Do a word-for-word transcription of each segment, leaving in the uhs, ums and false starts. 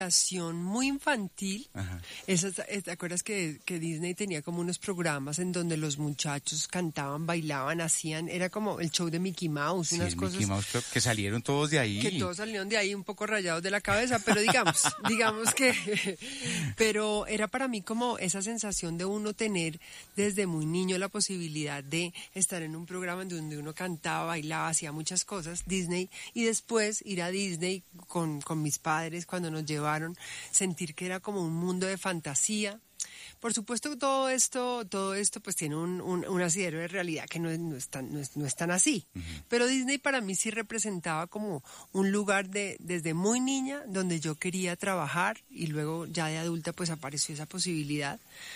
muy infantil. Ajá. Esas, ¿te acuerdas que, que Disney tenía como unos programas en donde los muchachos cantaban, bailaban, hacían, era como el show de Mickey Mouse, Sí, unas el cosas Mickey Mouse Club, que salieron todos de ahí. que todos salieron de ahí un poco rayados de la cabeza, pero digamos, digamos que, pero era para mí como esa sensación de uno tener desde muy niño la posibilidad de estar en un programa en donde uno cantaba, bailaba, hacía muchas cosas, Disney, y después ir a Disney con, con mis padres cuando nos llevaban, sentir que era como un mundo de fantasía. Por supuesto, todo esto, todo esto pues tiene un, un, un asidero de realidad que no es, no es, tan, no es, no es tan así. Uh-huh. Pero Disney para mí sí representaba como un lugar de, desde muy niña, donde yo quería trabajar, y luego ya de adulta pues apareció esa posibilidad.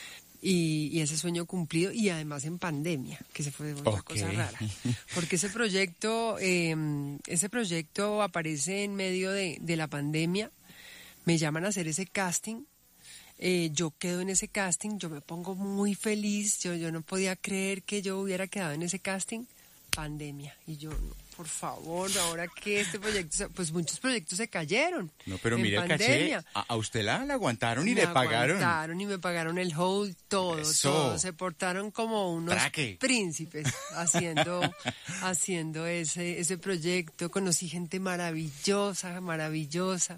Y, y ese sueño cumplido, y además en pandemia, que se fue una okay. cosa rara. Porque ese proyecto, eh, ese proyecto aparece en medio de, de la pandemia. Me llaman a hacer ese casting, eh, yo quedo en ese casting, yo me pongo muy feliz, yo, yo no podía creer que yo hubiera quedado en ese casting, pandemia, y yo, no, por favor, ahora que este proyecto, pues muchos proyectos se cayeron. No, pero en mire el caché, a, a usted la, la aguantaron y me le pagaron. Me aguantaron y me pagaron el hold, todo, Eso. todo, se portaron como unos Traque. príncipes haciendo, haciendo ese, ese proyecto, conocí gente maravillosa, maravillosa.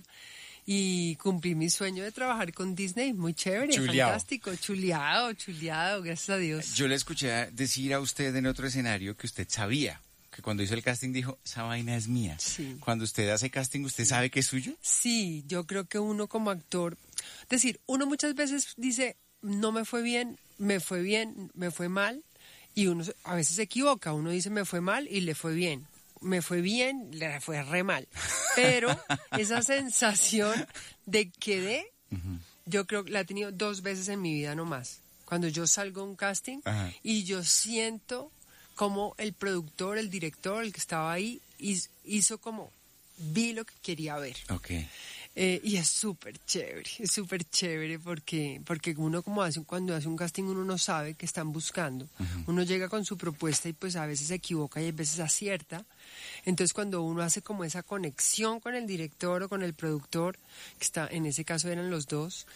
Y cumplí mi sueño de trabajar con Disney, muy chévere, chuleado. Fantástico, chuleado, chuleado, gracias a Dios. Yo le escuché decir a usted en otro escenario que usted sabía, que cuando hizo el casting dijo, esa vaina es mía. Sí. Cuando usted hace casting, ¿usted sí. sabe que es suyo? Sí, yo creo que uno como actor, es decir, uno muchas veces dice, no me fue bien, me fue bien, me fue mal, y uno a veces se equivoca, uno dice me fue mal y le fue bien. Me fue bien, le fue re mal. Pero esa sensación de quedé, uh-huh. yo creo que la he tenido dos veces en mi vida nomás. Cuando yo salgo a un casting uh-huh. y yo siento como el productor, el director, el que estaba ahí, hizo como, vi lo que quería ver. Okay. Eh, y es súper chévere, es súper chévere porque, porque uno como hace, cuando hace un casting uno no sabe qué están buscando. Uh-huh. Uno llega con su propuesta y pues a veces se equivoca y a veces acierta. Entonces cuando uno hace como esa conexión con el director o con el productor, que está, en ese caso eran los dos,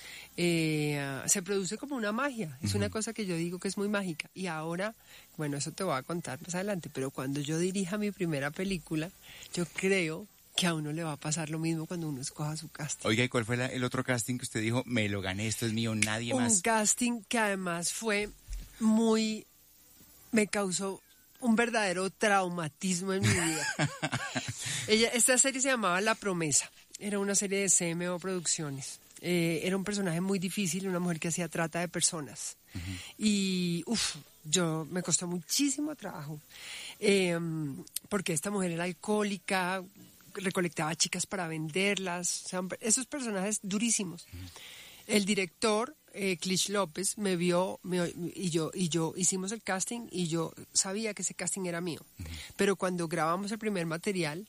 eh, se produce como una magia. Es uh-huh. una cosa que yo digo que es muy mágica. Y ahora, bueno, eso te voy a contar más adelante, pero cuando yo dirija mi primera película, yo creo que a uno le va a pasar lo mismo cuando uno escoja su casting. Oiga, ¿y cuál fue la, el otro casting que usted dijo, me lo gané, esto es mío, nadie un más? Un casting que además fue muy, me causó un verdadero traumatismo en mi vida. Ella, esta serie se llamaba La Promesa, era una serie de C M O Producciones. Eh, era un personaje muy difícil, una mujer que hacía trata de personas. Uh-huh. Y, uff, yo, me costó muchísimo trabajo. Eh, porque esta mujer era alcohólica, recolectaba chicas para venderlas, o sea, esos personajes durísimos. Uh-huh. El director, eh, Clich López, me vio me, y yo y yo hicimos el casting y yo sabía que ese casting era mío. Uh-huh. Pero cuando grabamos el primer material,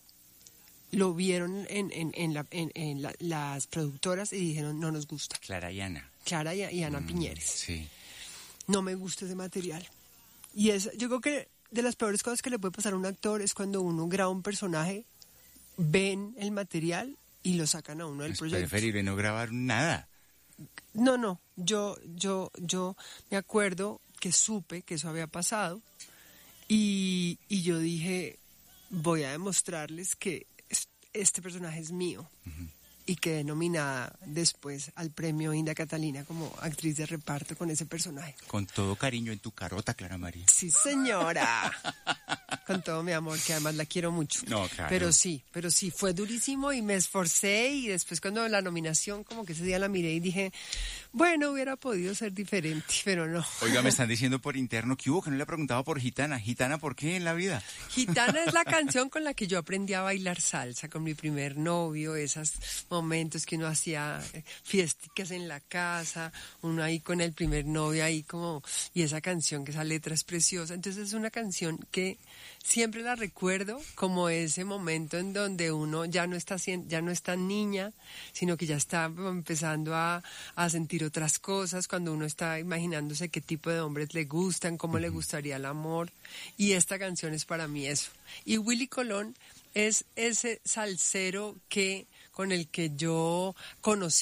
lo vieron en, en, en, la, en, en la, las productoras y dijeron, no nos gusta. Clara y Ana. Clara y, y Ana mm, Piñeres. Sí. No me gusta ese material. Y es, yo creo que de las peores cosas que le puede pasar a un actor es cuando uno graba un personaje, ven el material y lo sacan a uno del es proyecto. Es preferible no grabar nada. No, no, yo, yo, yo me acuerdo que supe que eso había pasado y, y yo dije, voy a demostrarles que este personaje es mío. Uh-huh. Y quedé nominada después al premio India Catalina como actriz de reparto con ese personaje. Con todo cariño en tu carota, Clara María. Sí, señora. Con todo mi amor, que además la quiero mucho. No, claro. Pero sí, pero sí, fue durísimo y me esforcé y después cuando la nominación, como que ese día la miré y dije, bueno, hubiera podido ser diferente, pero no. Oiga, me están diciendo por interno que hubo, que no le he preguntado por Gitana. ¿Gitana por qué en la vida? Gitana es la canción con la que yo aprendí a bailar salsa con mi primer novio, esos momentos que uno hacía fiesticas en la casa, uno ahí con el primer novio ahí como, y esa canción, que esa letra es preciosa. Entonces es una canción que siempre la recuerdo como ese momento en donde uno ya no está ya no es tan niña, sino que ya está empezando a, a sentir otras cosas, cuando uno está imaginándose qué tipo de hombres le gustan, cómo uh-huh. le gustaría el amor, y esta canción es para mí eso. Y Willy Colón es ese salsero que con el que yo conocí